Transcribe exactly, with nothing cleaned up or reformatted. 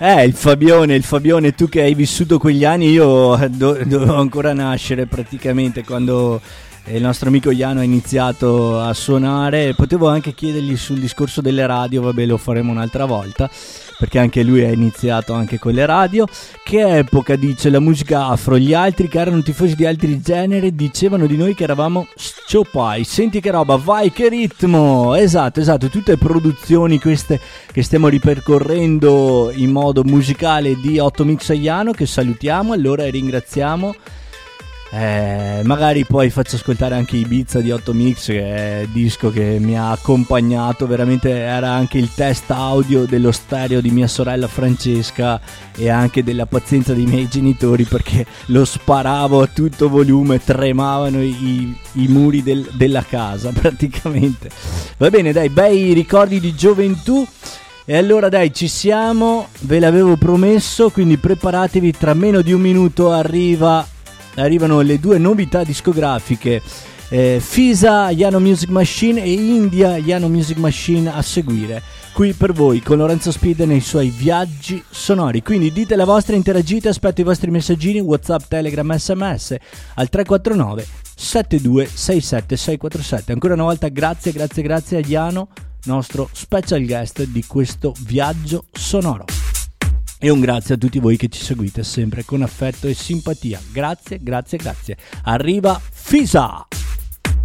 Eh, il Fabione, il Fabione, tu che hai vissuto quegli anni, io do- dovevo ancora nascere praticamente quando il nostro amico Iano ha iniziato a suonare. Potevo anche chiedergli sul discorso delle radio, vabbè, lo faremo un'altra volta, perché anche lui ha iniziato anche con le radio. Che epoca, dice, la musica afro, gli altri che erano tifosi di altri generi dicevano di noi che eravamo sciopai. Senti che roba, vai che ritmo. Esatto, esatto, tutte produzioni queste che stiamo ripercorrendo in modo musicale di otto Mix e Iano, che salutiamo allora e ringraziamo. Eh, magari poi faccio ascoltare anche Ibiza di otto Mix, che è il disco che mi ha accompagnato, veramente era anche il test audio dello stereo di mia sorella Francesca e anche della pazienza dei miei genitori, perché lo sparavo a tutto volume, tremavano i, i muri del, della casa praticamente. Va bene, dai, bei ricordi di gioventù. E allora dai, ci siamo, ve l'avevo promesso, quindi preparatevi, tra meno di un minuto arriva arrivano le due novità discografiche, eh, Fisa, Iano Music Machine, e India, Iano Music Machine a seguire qui per voi con Lorenzo Speed nei suoi viaggi sonori. Quindi dite la vostra, interagite, aspetto i vostri messaggini WhatsApp, Telegram, sms al tre quattro nove sette due sei sette sei quattro sette. Ancora una volta grazie, grazie, grazie a Iano, nostro special guest di questo viaggio sonoro. E un grazie a tutti voi che ci seguite sempre con affetto e simpatia. Grazie, grazie, grazie. Arriva Fisa!